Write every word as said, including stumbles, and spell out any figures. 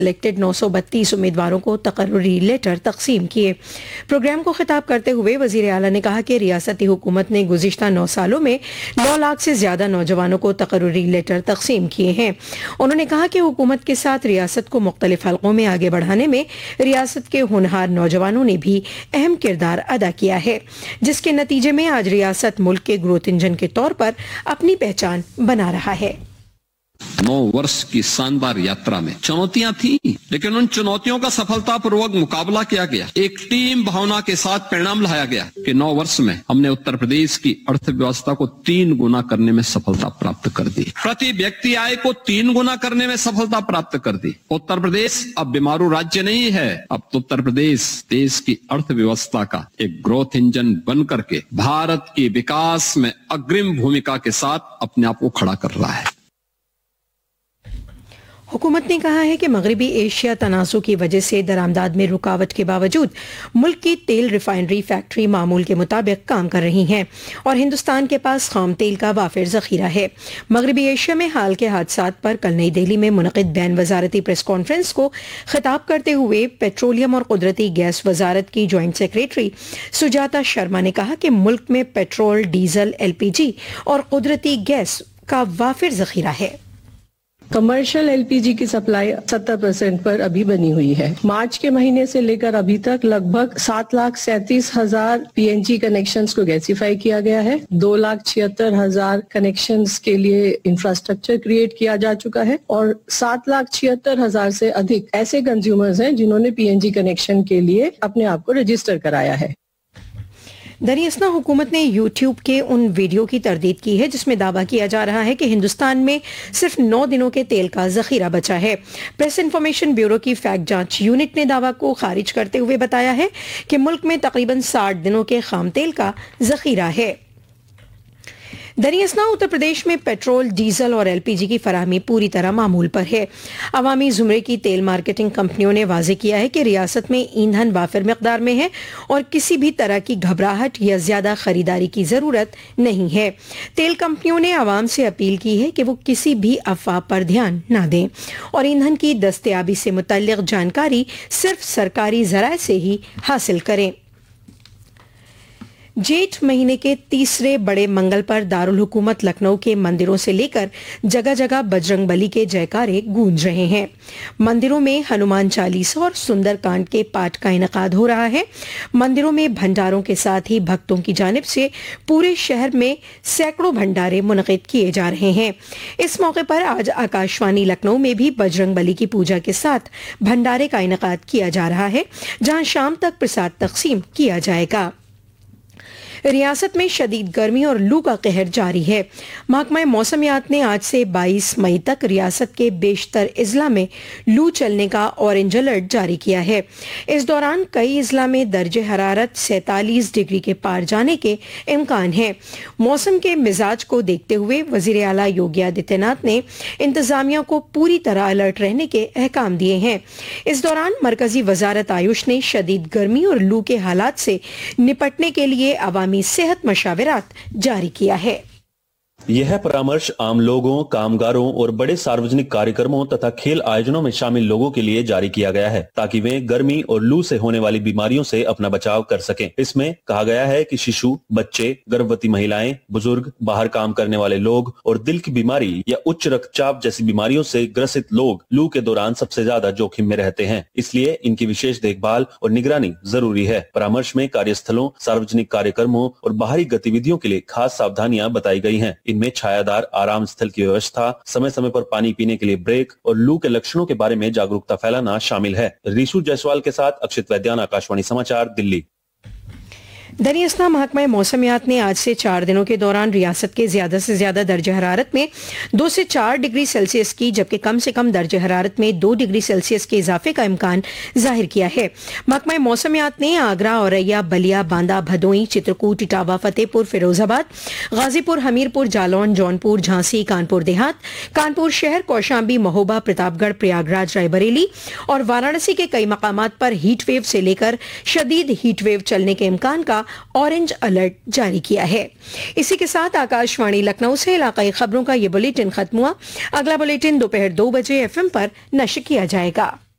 Elected नौ सौ बत्तीस उम्मीदवारों को तकर्रुरी लेटर तकसीम किए। प्रोग्राम को खिताब करते हुए वजीर आला ने कहा कि रियासती हुकूमत ने गुज़िश्ता नौ सालों में नौ लाख से ज्यादा नौजवानों को तकर्रुरी लेटर तकसीम किए हैं। उन्होंने कहा कि हुकूमत के साथ रियासत को मुख्तलिफ हलकों में आगे बढ़ाने में रियासत के होनहार नौजवानों ने भी अहम किरदार अदा किया है, जिसके नतीजे में आज रियासत मुल्क के ग्रोथ इंजन के तौर पर अपनी पहचान बना रहा है। नौ वर्ष की शानदार यात्रा में चुनौतियां थी, लेकिन उन चुनौतियों का सफलतापूर्वक मुकाबला किया गया। एक टीम भावना के साथ परिणाम लाया गया कि नौ वर्ष में हमने उत्तर प्रदेश की अर्थव्यवस्था को तीन गुना करने में सफलता प्राप्त कर दी, प्रति व्यक्ति आय को तीन गुना करने में सफलता प्राप्त कर दी। उत्तर प्रदेश अब बीमारू राज्य नहीं है, अब तो उत्तर प्रदेश देश की अर्थव्यवस्था का एक ग्रोथ इंजन बन करके भारत की विकास में अग्रिम भूमिका के साथ अपने आप को खड़ा कर रहा है। हुकूमत ने कहा है कि मगरबी एशिया तनासु की वजह से दरामदाद में रुकावट के बावजूद मुल्क की तेल रिफाइनरी फैक्ट्री मामूल के मुताबिक काम कर रही हैं और हिंदुस्तान के पास खाम तेल का वाफिर जखीरा है। मगरबी एशिया में हाल के हादसात पर कल नई दिल्ली में मुनक़िद बैन वजारती प्रेस कॉन्फ्रेंस को खिताब करते हुए पेट्रोलियम और कुदरती गैस वजारत की ज्वाइंट सेक्रेटरी सुजाता शर्मा ने कहा कि मुल्क में petrol, diesel, L P G और कुदरती गैस का वाफिर जखीरा है। कमर्शियल एलपीजी की सप्लाई सत्तर परसेंट पर अभी बनी हुई है। मार्च के महीने से लेकर अभी तक लगभग सात लाख सैंतीस हजार पीएनजी कनेक्शंस को गैसीफाई किया गया है। दो लाख छिहत्तर हजार कनेक्शंस के लिए इंफ्रास्ट्रक्चर क्रिएट किया जा चुका है और सात लाख छिहत्तर हजार से अधिक ऐसे कंज्यूमर्स हैं जिन्होंने पीएनजी कनेक्शन के लिए अपने आप को रजिस्टर कराया है। दरियासना हुकूमत ने यूट्यूब के उन वीडियो की तरदीद की है जिसमें दावा किया जा रहा है कि हिंदुस्तान में सिर्फ नौ दिनों के तेल का जखीरा बचा है। प्रेस इंफॉर्मेशन ब्यूरो की फैक्ट जांच यूनिट ने दावा को खारिज करते हुए बताया है कि मुल्क में तकरीबन साठ दिनों के खाम तेल का जखीरा है। दरियासना उत्तर प्रदेश में पेट्रोल, डीजल और एलपीजी की फराहमी पूरी तरह मामूल पर है। अवामी जुमरे की तेल मार्केटिंग कंपनियों ने वाजे किया है कि रियासत में ईंधन वाफिर मिकदार में है और किसी भी तरह की घबराहट या ज्यादा खरीदारी की जरूरत नहीं है। तेल कंपनियों ने आवाम से अपील की है कि वो किसी भी अफवाह पर ध्यान न दें और ईंधन की दस्तयाबी से मुतल्लिक जानकारी सिर्फ सरकारी जराए से ही हासिल करें। जेठ महीने के तीसरे बड़े मंगल पर दारुल हुकूमत लखनऊ के मंदिरों से लेकर जगह जगह बजरंग बली के जयकारे गूंज रहे हैं। मंदिरों में हनुमान चालीसा और सुंदरकांड के पाठ का इनकाद हो रहा है। मंदिरों में भंडारों के साथ ही भक्तों की जानिब से पूरे शहर में सैकड़ों भंडारे मुनक़िद किए जा रहे हैं। इस मौके पर आज आकाशवाणी लखनऊ में भी बजरंग बली की पूजा के साथ भंडारे का इनकाद किया जा रहा है, जहां शाम तक प्रसाद तकसीम किया जाएगा। रियासत में शदीद गर्मी और लू का कहर जारी है। महकमा मौसमियात ने आज से बाईस मई तक रियासत के बेशतर इजला में लू चलने का ऑरेंज अलर्ट जारी किया है। इस दौरान कई इजला में दर्जे हरारत सैंतालीस डिग्री के पार जाने के इम्कान है। मौसम के मिजाज को देखते हुए वजीर आला योगी आदित्यनाथ ने इंतजामिया को पूरी तरह अलर्ट रहने के अहकाम दिए हैं। इस दौरान मरकजी वजारत आयुष ने शदीद गर्मी और लू के हालात से निपटने के लिए अवामी सेहत मशावरात जारी किया है। यह परामर्श आम लोगों, कामगारों और बड़े सार्वजनिक कार्यक्रमों तथा खेल आयोजनों में शामिल लोगों के लिए जारी किया गया है ताकि वे गर्मी और लू से होने वाली बीमारियों से अपना बचाव कर सकें। इसमें कहा गया है कि शिशु, बच्चे, गर्भवती महिलाएं, बुजुर्ग, बाहर काम करने वाले लोग और दिल की बीमारी या उच्च रक्तचाप जैसी बीमारियों से ग्रसित लोग लू के दौरान सबसे ज्यादा जोखिम में रहते हैं, इसलिए इनकी विशेष देखभाल और निगरानी जरूरी है। परामर्श में कार्यस्थलों, सार्वजनिक कार्यक्रमों और बाहरी गतिविधियों के लिए खास सावधानियां बताई गई हैं। इनमें छायादार आराम स्थल की व्यवस्था, समय समय पर पानी पीने के लिए ब्रेक और लू के लक्षणों के बारे में जागरूकता फैलाना शामिल है। ऋषु जायसवाल के साथ अक्षित वैद्यान, आकाशवाणी समाचार, दिल्ली। दरियासना महकमा मौसमियात ने आज से चार दिनों के दौरान रियासत के ज्यादा से ज्यादा दर्जे हरारत में दो से चार डिग्री सेल्सियस की जबकि कम से कम दर्जे हरारत में दो डिग्री सेल्सियस के इजाफे का इम्कान जाहिर किया है। महकमा मौसमियात ने आगरा, औरैया, बलिया, बांदा, भदोई, चित्रकूट, इटावा, फतेहपुर, फिरोजाबाद, गाजीपुर, हमीरपुर, जालौन, जौनपुर, झांसी, कानपुर देहात, कानपुर शहर, कौशाम्बी, महोबा, प्रतापगढ़, प्रयागराज, रायबरेली और वाराणसी के कई मकामात पर हीट वेव से लेकर शदीद हीट वेव चलने के इम्कान का ऑरेंज अलर्ट जारी किया है। इसी के साथ आकाशवाणी लखनऊ से इलाकाई खबरों का ये बुलेटिन खत्म हुआ। अगला बुलेटिन दोपहर दो बजे एफएम पर नश्र किया जाएगा।